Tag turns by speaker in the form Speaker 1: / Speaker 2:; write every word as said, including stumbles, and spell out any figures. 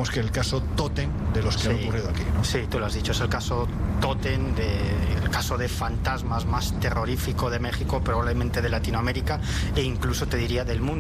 Speaker 1: digamos que el caso tótem de los que
Speaker 2: sí,
Speaker 1: han ocurrido aquí, ¿no?
Speaker 2: Sí, tú lo has dicho, es el caso tótem, de, el caso de fantasmas más terrorífico de México, probablemente de Latinoamérica e incluso te diría del mundo.